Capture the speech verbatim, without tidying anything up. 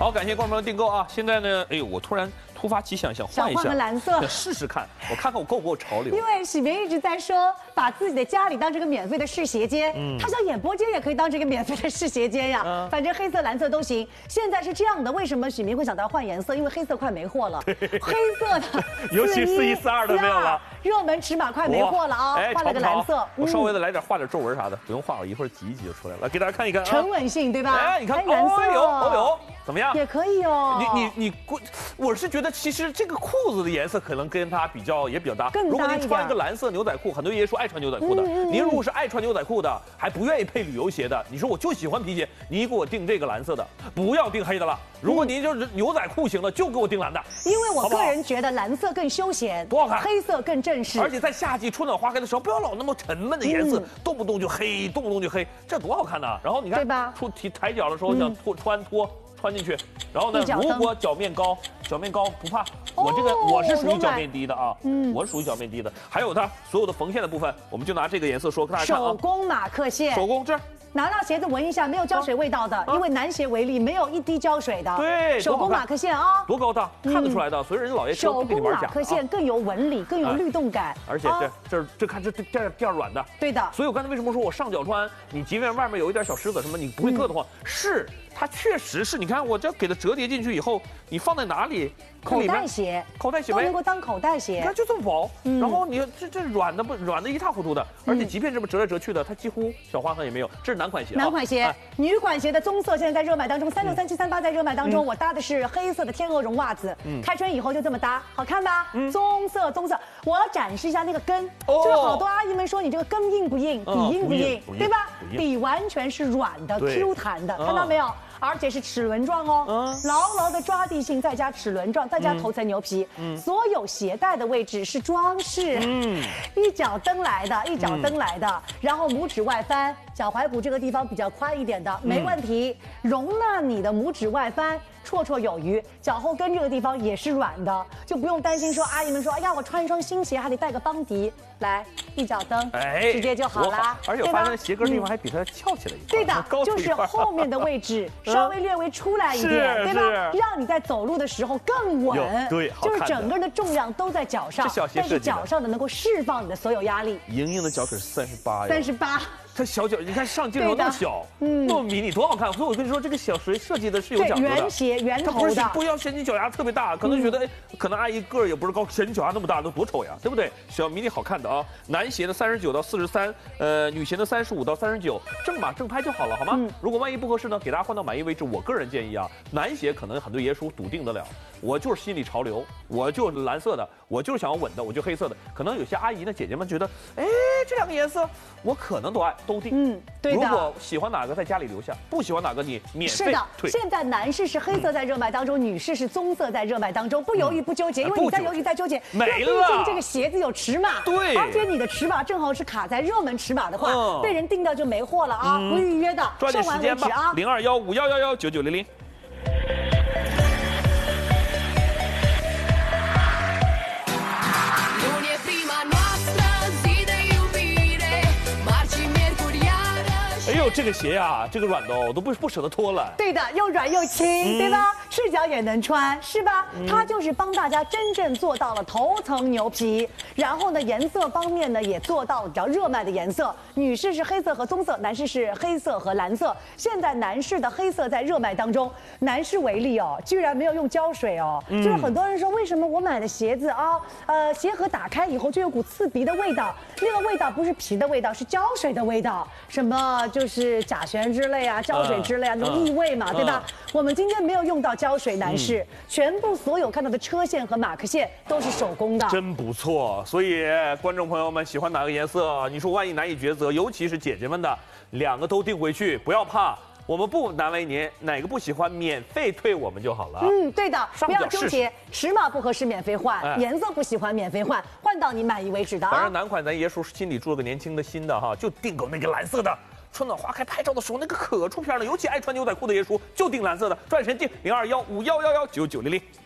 好，感谢观众朋友订购啊！现在呢，哎呦，我突然突发奇想，想换一下， 想换个蓝色， 试试看，我看看我够不够潮流。 因为许明一直在说，把自己的家里当这个免费的试鞋间，嗯、他想演播间也可以当这个免费的试鞋间呀，嗯、反正黑色、蓝色都行。现在是这样的，为什么许明会想到换颜色？因为黑色快没货了，黑色的， 尤其四一四二的没有了， 热门尺码快没货了啊！ 哎， 换了个蓝色， 我稍微的来点画点皱纹啥的，不用画，我一会儿挤一挤就出来了，给大家看一看啊。 沉稳性对吧？ 哎，你看， 蓝色哦呦哦呦，怎么样？ 也可以哦。 你你你，我是觉得其实这个裤子的颜色可能跟它比较也比较搭。 更搭一点。 如果您穿一个蓝色牛仔裤，很多爷爷说爱穿牛仔裤的，嗯嗯、您如果是爱穿牛仔裤的，还不愿意配旅游鞋的，你说我就喜欢皮鞋，你给我订这个蓝色的，不要订黑的了。如果您就是牛仔裤型的，就给我订蓝的。 因为我个人觉得蓝色更休闲， 多好看， 黑色更正式。 而且在夏季春暖花开的时候，不要老那么沉闷的颜色，嗯、动不动就黑，动不动就黑，这多好看呐！然后你看， 对吧？ 出提抬脚的时候想脱穿脱。穿进去，然后呢？如果脚面高，脚面高不怕。我这个我是属于脚面低的啊，嗯，我是属于脚面低的。还有它所有的缝线的部分，我们就拿这个颜色说，给大家看啊。 手工马克线， 手工这儿。 拿到鞋子闻一下，没有胶水味道的，因为男鞋为例，没有一滴胶水的。 对， 手工马克线啊， 多高大，看得出来的。所以人家老爷手工马克线更有纹理，更有律动感。 而且这这这看这这这垫软的。 对的。 所以我刚才为什么说我上脚穿，你即便外面有一点小石子什么，你不会硌得慌。是，它确实是你看我这给它折叠进去以后，你放在哪里？ 口袋鞋， 口袋鞋都能够当口袋鞋。 你看就这么薄，然后你这这软的不软的一塌糊涂的，而且即便这么折来折去的，它几乎小划痕也没有。这是男款鞋。 男款鞋。女款鞋的棕色现在在热卖当中，三六三七三八在热卖当中。我搭的是黑色的天鹅绒袜子，开春以后就这么搭，好看吧？棕色棕色，我要展示一下那个跟，就是好多阿姨们说你这个跟硬不硬，底硬不硬，对吧？底完全是软的 Q 弹的，看到没有？而且是齿轮状哦，牢牢的抓地性，再加齿轮状，再加头层牛皮，所有鞋带的位置是装饰，一脚蹬来的，一脚蹬来的，然后拇指外翻，脚踝骨这个地方比较宽一点的，没问题，容纳你的拇指外翻。绰绰有余，脚后跟这个地方也是软的，就不用担心说阿姨们说，哎呀，我穿一双新鞋还得带个邦迪，来一脚蹬，哎，直接就好了。 而且我发现鞋跟地方还比它翘起来一点。 对的，就是后面的位置稍微略微出来一点，对吧？让你在走路的时候更稳。 对， 就是整个的重量都在脚上，但是脚上的能够释放你的所有压力。 莹莹的脚可是三十八呀， 三十八。 它小脚，你看上镜头那么小，嗯，那么迷你，多好看！所以我跟你说，这个小谁设计的是有讲究的。 圆鞋、圆头的， 它不是不要嫌你脚丫特别大，可能觉得哎，可能阿姨个儿也不是高，嫌你脚丫那么大，那多丑呀，对不对？小迷你好看的啊，男鞋的三十九到四十三，呃，女鞋的三十五到三十九，正码正拍就好了，好吗？嗯、如果万一不合适呢，给大家换到满意为止。我个人建议啊，男鞋可能很多爷叔笃定得了，我就是心理潮流，我就是蓝色的，我就是想要稳的，我就黑色的。可能有些阿姨呢、姐姐们觉得，哎，这两个颜色我可能都爱，都定。嗯。如果喜欢哪个在家里留下，不喜欢哪个你免费退。 是的，现在男士是黑色在热卖当中，女士是棕色在热卖当中，不犹豫不纠结，因为你在犹豫在纠结， 没了。 毕竟这个鞋子有尺码， 对， 而且你的尺码正好是卡在热门尺码的话，被人订到就没货了啊，不预约的， 抓紧时间吧啊，零二幺五幺幺幺九九零零。哎呦，这个鞋呀、啊，这个软的哦，我都不不舍得脱了。 对的，又软又轻，嗯、对吧？赤脚也能穿，是吧？嗯、它就是帮大家真正做到了头层牛皮，然后呢，颜色方面呢也做到了比较热卖的颜色。女士是黑色和棕色，男士是黑色和蓝色。现在男士的黑色在热卖当中，男士为例哦，居然没有用胶水哦，嗯、就是很多人说为什么我买的鞋子啊，呃，鞋盒打开以后就有股刺鼻的味道，那个味道不是皮的味道，是胶水的味道，什么就。就是甲醛之类啊，胶水之类啊，那种异味嘛，对吧？我们今天没有用到胶水，男士，全部所有看到的车线和马克线都是手工的， 真不错。所以观众朋友们喜欢哪个颜色？你说万一难以抉择，尤其是姐姐们的，两个都订回去，不要怕。我们不难为您，哪个不喜欢免费退我们就好了。 嗯，对的，不要纠结，尺码不合适免费换，哎、颜色不喜欢免费换，换到你满意为止的啊。 反正男款咱爷叔心里住了个年轻的新的哈，就订购那个蓝色的。春暖花开拍照的时候，那个可出片了，尤其爱穿牛仔裤的爷叔就订蓝色的，赚钱订零二幺五幺幺幺九九零零。